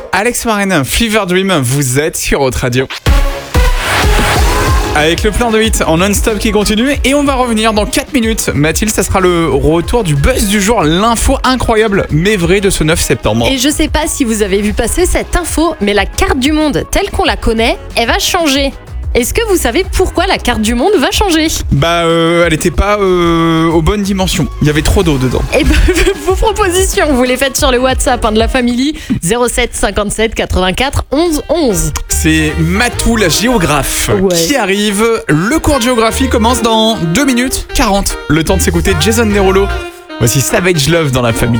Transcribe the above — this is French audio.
Alex Martin, Fever Dream, vous êtes sur Haute Radio. Avec le plein de hits en non-stop qui continue et on va revenir dans 4 minutes. Mathilde, ça sera le retour du buzz du jour, l'info incroyable mais vraie de ce 9 septembre. Et je sais pas si vous avez vu passer cette info, mais la carte du monde telle qu'on la connaît, elle va changer. Est-ce que vous savez pourquoi la carte du monde va changer ? Elle était pas aux bonnes dimensions. Il y avait trop d'eau dedans. Et vos propositions, vous les faites sur le WhatsApp de la famille 07 57 84 11 11. C'est Matou, la géographe, qui arrive. Le cours de géographie commence dans 2 minutes 40. Le temps de s'écouter Jason Derulo. Voici Savage Love dans la famille.